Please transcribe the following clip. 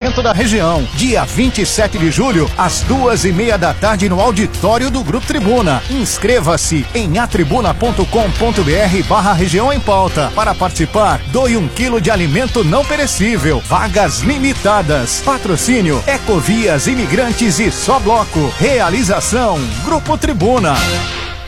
centro da região. Dia 27 de julho, às 2:30 da tarde, no auditório do Grupo Tribuna. Inscreva-se em atribuna.com.br/região em pauta. Para participar, doe 1 quilo de alimento não perecível. Vagas limitadas. Patrocínio Ecovias, Imigrantes e Só Bloco. Realização Grupo Tribuna.